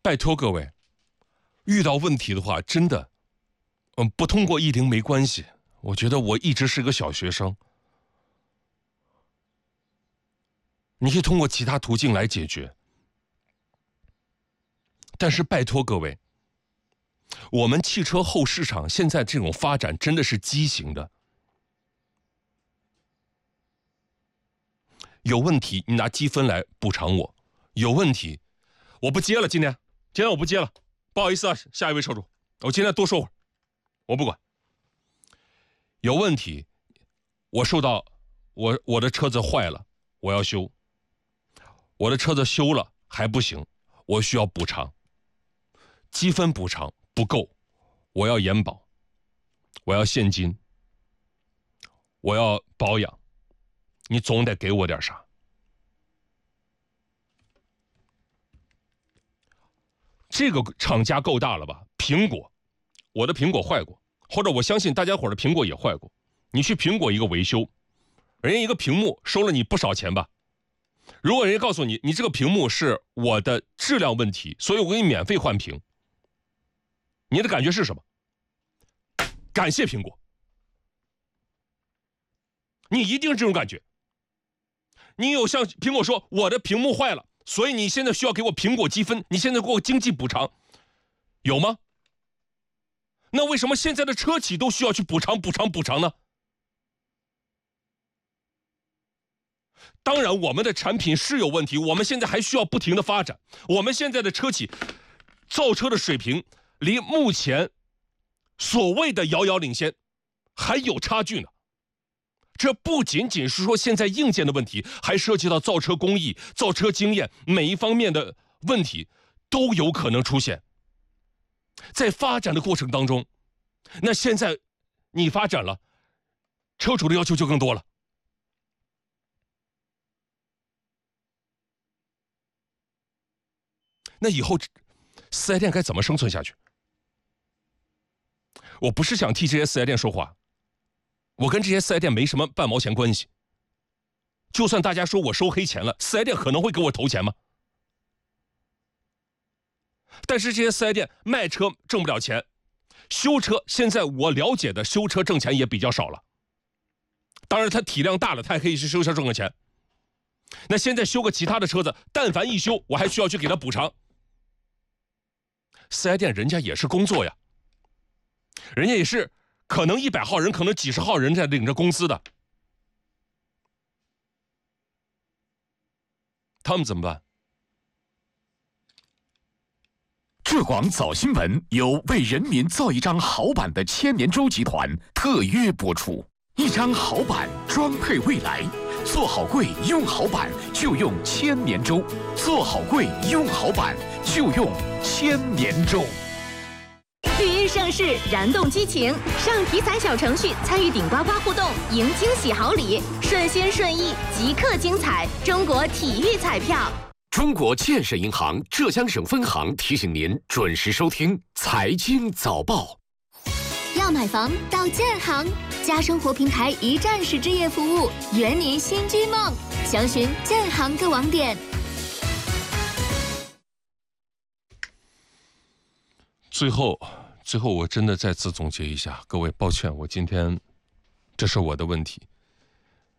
拜托各位，遇到问题的话，真的，不通过110没关系。我觉得我一直是个小学生，你可以通过其他途径来解决。但是拜托各位，我们汽车后市场现在这种发展真的是畸形的。有问题你拿积分来补偿我，有问题我不接了，今天我不接了，不好意思啊，下一位车主，我今天多说会儿，我不管。有问题，我受到我的车子坏了，我要修，我的车子修了还不行，我需要补偿，积分补偿不够，我要延保，我要现金，我要保养，你总得给我点啥。这个厂家够大了吧？苹果，我的苹果坏过，或者我相信大家伙的苹果也坏过。你去苹果一个维修，人家一个屏幕收了你不少钱吧？如果人家告诉你，你这个屏幕是我的质量问题，所以我给你免费换屏，你的感觉是什么？感谢苹果，你一定是这种感觉。你有向苹果说我的屏幕坏了，所以你现在需要给我苹果积分，你现在给我经济补偿，有吗？那为什么现在的车企都需要去补偿呢？当然我们的产品是有问题，我们现在还需要不停的发展，我们现在的车企造车的水平离目前所谓的遥遥领先还有差距呢。这不仅仅是说现在硬件的问题，还涉及到造车工艺、造车经验每一方面的问题都有可能出现。在发展的过程当中，那现在你发展了，车主的要求就更多了。那以后4S店该怎么生存下去？我不是想替这些4S店说话，我跟这些4S店没什么半毛钱关系。就算大家说我收黑钱了，4S店可能会给我投钱吗？但是这些4S店卖车挣不了钱，修车现在我了解的修车挣钱也比较少了。当然他体量大了，他也可以去修车挣个钱。那现在修个其他的车子，但凡一修，我还需要去给他补偿。4S店人家也是工作呀，人家也是可能100号人，可能几十号人在领着工资的，他们怎么办？ 浙广早新闻由为人民造一张好版的千年舟集团特约播出，一张好版装配未来，做好柜用好版就用千年舟，做好柜用好版就用千年舟。 绿茵盛世，燃动激情，上体彩小程序参与顶呱呱互动，赢惊喜好礼，顺心顺意，即刻精彩！中国体育彩票。 中国建设银行浙江省分行提醒您准时收听财经早报。 要买房到建行，家生活平台一站式置业服务，圆您新居梦。详询建行各网点。 最后我真的再次总结一下，各位抱歉，我今天这是我的问题。